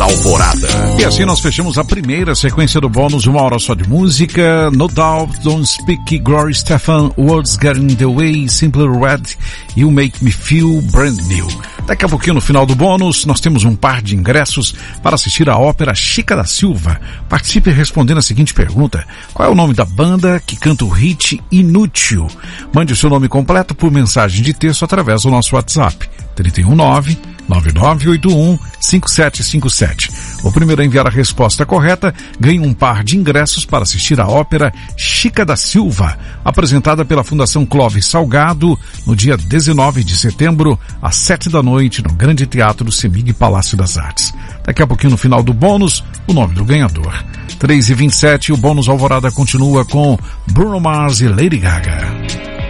Alvorada. E assim nós fechamos a primeira sequência do bônus, 1 hora só de música. No Doubt, Don't Speak, Gloria Estefan, Words Get in the Way, Simply Red, You Make Me Feel Brand New. Daqui a pouquinho, no final do bônus, nós temos um par de ingressos para assistir a ópera Chica da Silva. Participe respondendo a seguinte pergunta: qual é o nome da banda que canta o hit Inútil? Mande o seu nome completo por mensagem de texto através do nosso WhatsApp, 319-9981-5757. O primeiro a enviar a resposta correta ganha um par de ingressos para assistir a ópera Chica da Silva, apresentada pela Fundação Clóvis Salgado, no dia 19 de setembro, às 7 da noite, no Grande Teatro Semig Palácio das Artes. Daqui a pouquinho, no final do bônus, o nome do ganhador. 3h27, o bônus Alvorada continua com Bruno Mars e Lady Gaga.